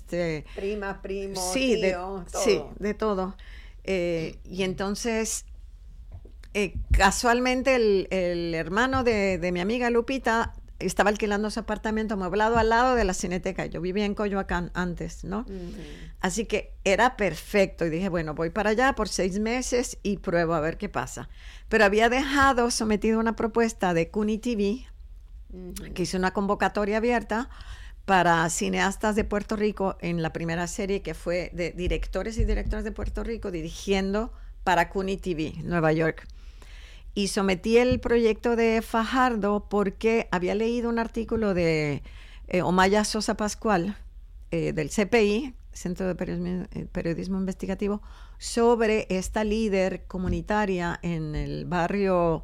Primas, primos, sí, tíos, todo. Sí, de todo. Y entonces, casualmente el hermano de mi amiga Lupita estaba alquilando su apartamento amueblado al lado de la Cineteca. Yo vivía en Coyoacán antes, ¿no? Así que era perfecto. Y dije, bueno, voy para allá por 6 meses y pruebo a ver qué pasa. Pero había dejado sometido una propuesta de CUNY TV, que hizo una convocatoria abierta para cineastas de Puerto Rico en la primera serie, que fue de directores y directoras de Puerto Rico dirigiendo para CUNY TV, Nueva York. Y sometí el proyecto de Fajardo porque había leído un artículo de Omaya Sosa Pascual, del CPI, Centro de Periodismo Investigativo, sobre esta líder comunitaria en el barrio,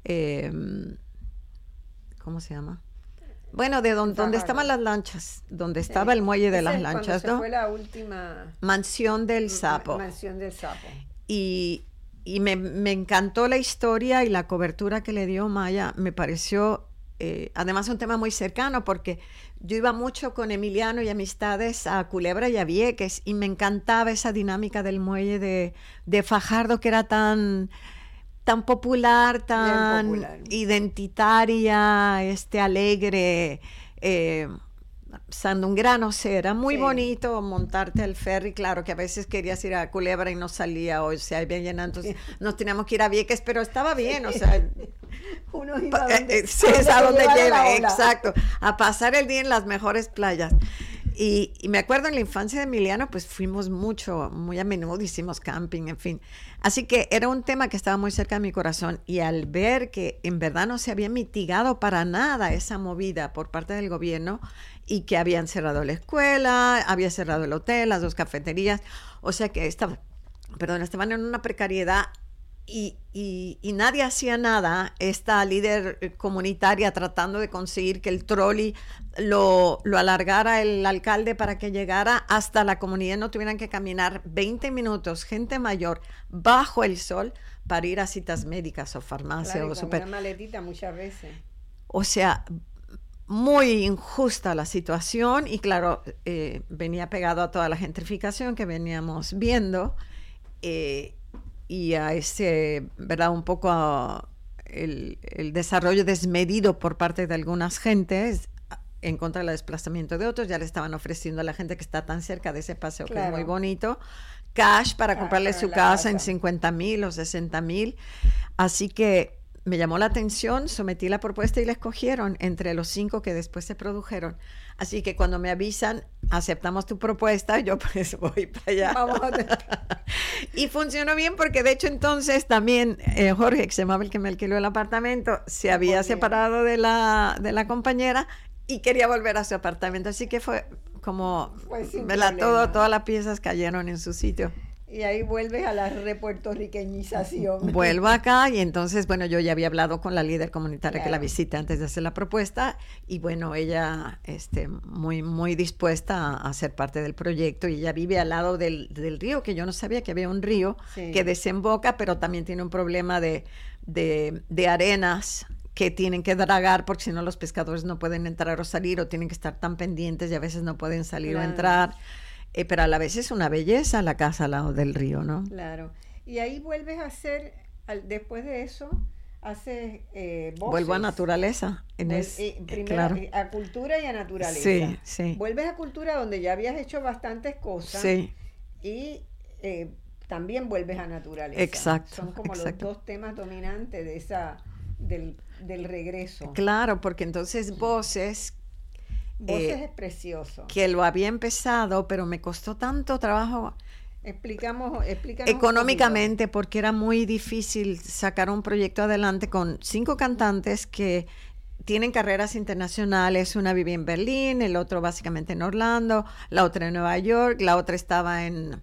¿cómo se llama? Bueno, de donde estaban las lanchas, donde estaba el muelle de las lanchas, ¿no? ¿no? Fue la última Mansión del Sapo. Mansión del Sapo. Y me encantó la historia y la cobertura que le dio Maya. Me pareció, además, un tema muy cercano, porque yo iba mucho con Emiliano y amistades a Culebra y a Vieques, y me encantaba esa dinámica del muelle de Fajardo, que era tan popular, tan popular, identitaria, alegre, sandunguera, no sé, era muy bonito montarte al ferry. Claro que a veces querías ir a Culebra y no salía, o sea, bien llenado, entonces nos teníamos que ir a Vieques, pero estaba bien, o sea, uno iba a donde, sí, es a donde lleva, exacto, a pasar el día en las mejores playas. Y me acuerdo en la infancia de Emiliano, pues fuimos muy a menudo, hicimos camping, en fin. Así que era un tema que estaba muy cerca de mi corazón, y al ver que en verdad no se había mitigado para nada esa movida por parte del gobierno, y que habían cerrado la escuela, había cerrado el hotel, las 2 cafeterías, o sea que estaban en una precariedad, y nadie hacía nada. Esta líder comunitaria tratando de conseguir que el trolley lo alargara el alcalde para que llegara hasta la comunidad, no tuvieran que caminar 20 minutos, gente mayor, bajo el sol, para ir a citas médicas o farmacia. Claro, o con una maletita muchas veces. O sea, muy injusta la situación, y claro, venía pegado a toda la gentrificación que veníamos viendo, y a ¿verdad? Un poco el desarrollo desmedido por parte de algunas gentes en contra del desplazamiento de otros. Ya le estaban ofreciendo a la gente que está tan cerca de ese paseo, que es muy bonito, cash para comprarle su casa en 50,000 o 60,000. Así que me llamó la atención, sometí la propuesta y la escogieron entre los 5 que después se produjeron. Así que cuando me avisan, aceptamos tu propuesta, yo pues voy para allá. Vamos Y funcionó bien, porque de hecho entonces también Jorge, que se llamaba el que me alquiló el apartamento, se había separado de la compañera y quería volver a su apartamento. Así que fue como, todas las piezas cayeron en su sitio. Y ahí vuelves a la repuertorriqueñización. Vuelvo acá, y entonces, bueno, yo ya había hablado con la líder comunitaria, que la visité antes de hacer la propuesta, y bueno, ella muy dispuesta a ser parte del proyecto, y ella vive al lado del río, que yo no sabía que había un río que desemboca, pero también tiene un problema de arenas que tienen que dragar, porque si no los pescadores no pueden entrar o salir, o tienen que estar tan pendientes y a veces no pueden salir o entrar. Pero a la vez es una belleza la casa al lado del río, ¿no? Claro. Y ahí vuelves a hacer, después de eso, haces voces. Vuelvo a naturaleza. Primero a cultura y a naturaleza. Sí, sí. Vuelves a cultura, donde ya habías hecho bastantes cosas. Sí. Y también vuelves a naturaleza. Exacto. Son como los 2 temas dominantes de del regreso. Claro, porque entonces Voces es precioso. Que lo había empezado, pero me costó tanto trabajo. Explícanos económicamente, porque era muy difícil sacar un proyecto adelante con 5 cantantes que tienen carreras internacionales. Una vivía en Berlín, el otro básicamente en Orlando, la otra en Nueva York, la otra estaba en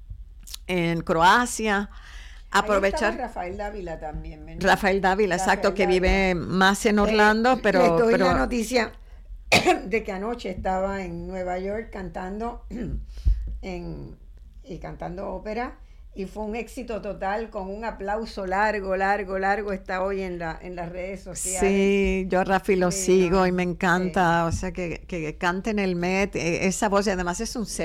Croacia. Aprovechar. Ahí Rafael Dávila también. Rafael Dávila, exacto, que vive más en Orlando, pero... doy la noticia de que anoche estaba en Nueva York cantando cantando ópera, y fue un éxito total, con un aplauso largo, está hoy en las redes sociales. Sí, yo a Rafi lo sigo y me encanta, o sea, que cante en el Met, esa voz, y además es un ser